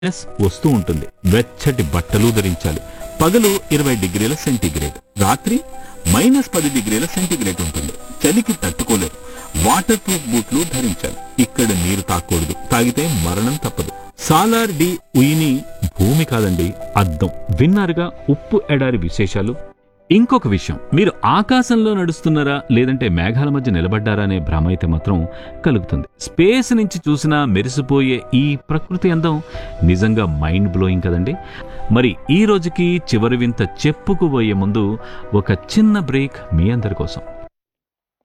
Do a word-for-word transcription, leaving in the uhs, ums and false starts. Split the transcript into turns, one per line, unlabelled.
Minus వస్తూ ఉంటుంది. వెచ్చటి బట్టలు ధరించాలి. పగలు ఇరవై డిగ్రీల సెంటీగ్రేడ్, రాత్రి మైనస్ పది డిగ్రీల సెంటీగ్రేడ్ ఉంటుంది. చలికి తట్టుకోలేరు. వాటర్ ప్రూఫ్ బూట్లు ధరించాలి. ఇక్కడ నీరు తాకూడదు. తాగితే మరణం తప్పదు. సాలార్ డి ఉయిని భూమి కాదండి, అద్దం. విన్నారుగా ఉప్పు ఎడారి విశేషాలు. ఇంకొక విషయం, మీరు ఆకాశంలో నడుస్తున్నారా లేదంటే మేఘాల మధ్య నిలబడ్డారా అనే భ్రమ అయితే మాత్రం కలుగుతుంది. స్పేస్ నుంచి చూసినా మెరిసిపోయే ఈ ప్రకృతి అందం నిజంగా మైండ్ బ్లోయింగ్ కదండి. మరి ఈ రోజుకి చివరి వింత చెప్పుకుపోయే ముందు ఒక చిన్న బ్రేక్ మీ అందరి కోసం.